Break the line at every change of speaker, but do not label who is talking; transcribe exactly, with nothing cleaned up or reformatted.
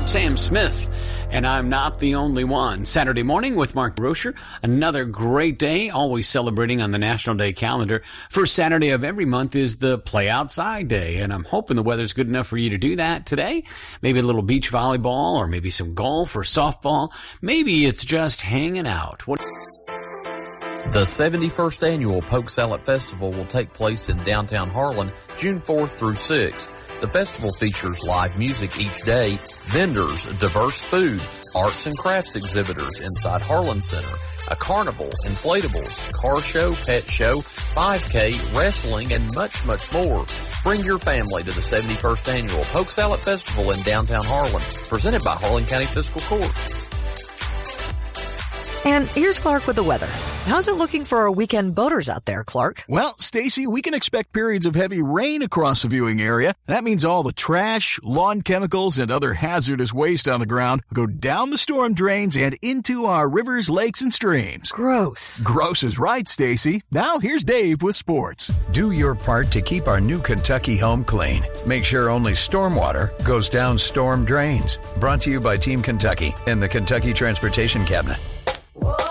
Sam Smith, and I'm not the only one. Saturday morning with Mark Rocher. Another great day, always celebrating on the National Day calendar. First Saturday of every month is the Play Outside Day, and I'm hoping the weather's good enough for you to do that today. Maybe a little beach volleyball, or maybe some golf or softball. Maybe it's just hanging out. What?
The seventy-first Annual Polk Salad Festival will take place in downtown Harlan June fourth through sixth. The festival features live music each day, vendors, diverse food, arts and crafts exhibitors inside Harlan Center, a carnival, inflatables, car show, pet show, five K, wrestling, and much, much more. Bring your family to the seventy-first Annual Polk Salad Festival in downtown Harlan, presented by Harlan County Fiscal Court.
And here's Clark with the weather. How's it looking for our weekend boaters out there, Clark?
Well, Stacy, we can expect periods of heavy rain across the viewing area. That means all the trash, lawn chemicals, and other hazardous waste on the ground will go down the storm drains and into our rivers, lakes, and streams.
Gross.
Gross is right, Stacy. Now here's Dave with sports.
Do your part to keep our new Kentucky home clean. Make sure only stormwater goes down storm drains. Brought to you by Team Kentucky and the Kentucky Transportation Cabinet.